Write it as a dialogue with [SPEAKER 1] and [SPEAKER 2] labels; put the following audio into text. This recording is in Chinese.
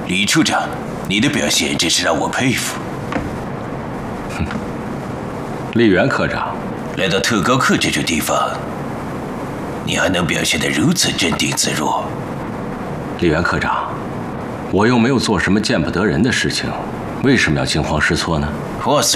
[SPEAKER 1] 李处长，你的表现真是让我佩服。
[SPEAKER 2] 李元科长，
[SPEAKER 1] 来到特高课这种地方，你还能表现得如此镇定自若。
[SPEAKER 2] 李元科长，我又没有做什么见不得人的事情，为什么要惊慌失措呢？
[SPEAKER 1] 我